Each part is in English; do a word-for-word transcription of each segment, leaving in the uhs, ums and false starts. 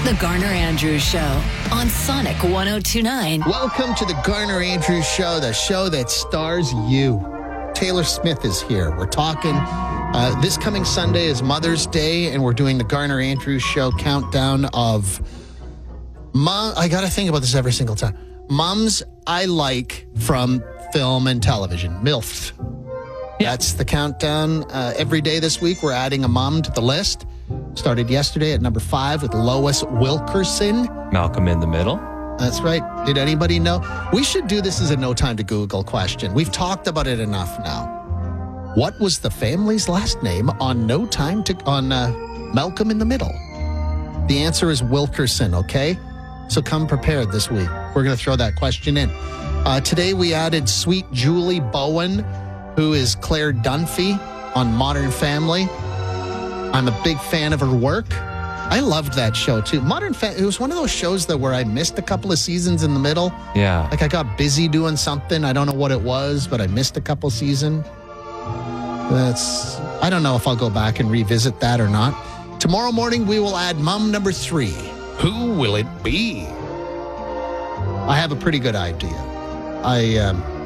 The Garner Andrews Show on Sonic one oh two point nine. Welcome to the Garner Andrews Show, the show that stars you. Taylor Smith is here. We're talking. Uh, this coming Sunday is Mother's Day, and we're doing the Garner Andrews Show countdown of mom. I got to think about this every single time. Mums I like from film and television. MILFs. Yeah. That's the countdown. Uh, every day this week, we're adding a mom to the list. Started yesterday at number five with Lois Wilkerson. Malcolm in the Middle. That's right. Did anybody know? We should do this as a no time to Google question. We've talked about it enough now. What was the family's last name on No Time to on uh, Malcolm in the Middle? The answer is Wilkerson, okay? So come prepared this week. We're going to throw that question in. Uh, today we added Sweet Julie Bowen, who is Claire Dunphy on Modern Family. I'm a big fan of her work. I loved that show too. Modern Family, it was one of those shows that where I missed a couple of seasons in the middle. Yeah. Like I got busy doing something. I don't know what it was, but I missed a couple seasons. That's, I don't know if I'll go back and revisit that or not. Tomorrow morning, we will add mom number three. Who will it be? I have a pretty good idea. I,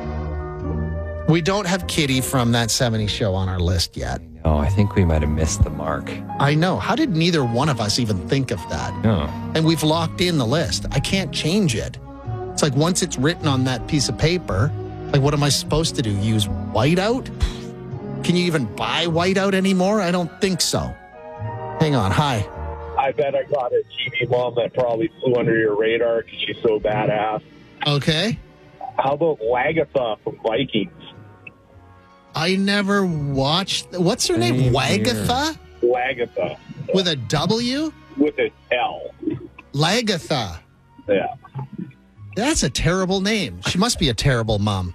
um, we don't have Kitty from That seventies Show on our list yet. Oh, I think we might have missed the mark. I know. How did neither one of us even think of that? No. And we've locked in the list. I can't change it. It's like once it's written on that piece of paper, like what am I supposed to do? Use whiteout? Can you even buy whiteout anymore? I don't think so. Hang on. Hi. I bet I got a T V mom that probably flew under your radar because she's so badass. Okay. How about Lagatha from Vikings? I never watched. What's her name? Same Wagatha? Lagatha. With a W? With an L. Lagatha. Yeah. That's a terrible name. She must be a terrible mom.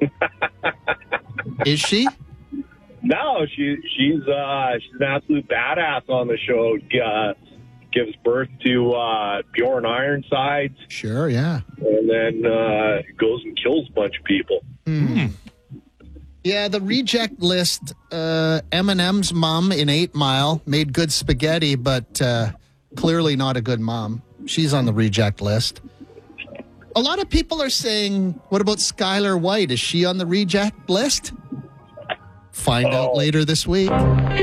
Is she? No, she she's uh, she's an absolute badass on the show. Uh, gives birth to uh, Bjorn Ironsides. Sure, yeah. And then uh, goes and kills a bunch of people. Mm. Yeah, the reject list, uh, Eminem's mom in Eight Mile made good spaghetti, but uh, clearly not a good mom. She's on the reject list. A lot of people are saying, what about Skylar White? Is she on the reject list? Find oh. out later this week.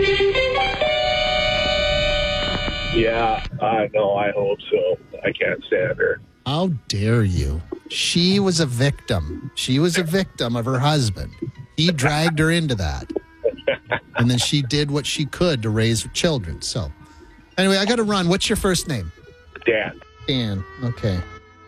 Yeah, I know. I hope so. I can't stand her. How dare you? She was a victim. She was a victim of her husband. He dragged her into that. And then she did what she could to raise her children. So, anyway, I got to run. What's your first name? Dan. Dan. Okay.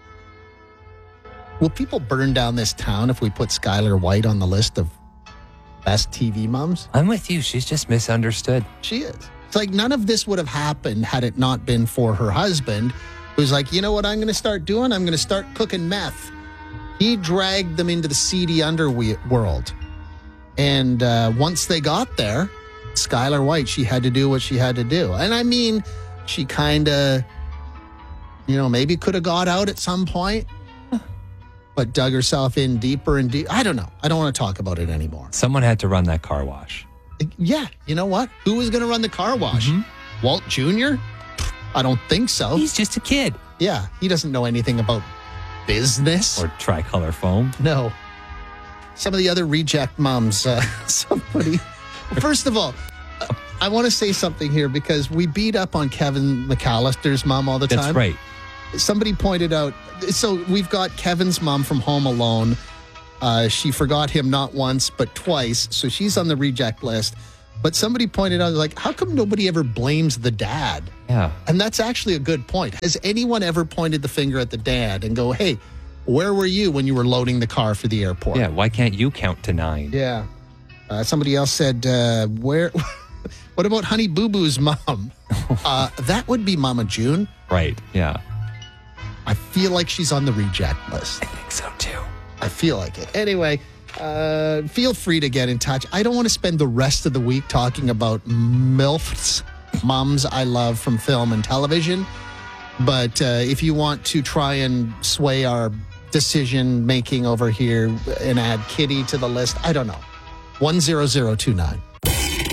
Will people burn down this town if we put Skylar White on the list of best T V moms? I'm with you. She's just misunderstood. She is. It's like none of this would have happened had it not been for her husband, who's like, you know what I'm going to start doing? I'm going to start cooking meth. He dragged them into the seedy underworld. And uh, once they got there, Skylar White, she had to do what she had to do. And I mean, she kind of, you know, maybe could have got out at some point, but dug herself in deeper and deeper. I don't know. I don't want to talk about it anymore. Someone had to run that car wash. Yeah. You know what? Who was going to run the car wash? Mm-hmm. Walt Junior? I don't think so. He's just a kid. Yeah. He doesn't know anything about business. Or tricolor foam. No. Some of the other reject moms, uh, somebody. First of all, uh, I want to say something here because we beat up on Kevin McAllister's mom all the time. That's right. Somebody pointed out, so we've got Kevin's mom from Home Alone. Uh, she forgot him not once, but twice. So she's on the reject list. But somebody pointed out, like, how come nobody ever blames the dad? Yeah. And that's actually a good point. Has anyone ever pointed the finger at the dad and go, hey, where were you when you were loading the car for the airport? Yeah, why can't you count to nine? Yeah. Uh, somebody else said, uh, where? What about Honey Boo Boo's mom? uh, that would be Mama June. Right, yeah. I feel like she's on the reject list. I think so, too. I feel like it. Anyway, uh, feel free to get in touch. I don't want to spend the rest of the week talking about MILFs, moms I love from film and television. But uh, if you want to try and sway our decision making over here and add Kitty to the list, I don't know. one zero zero two nine.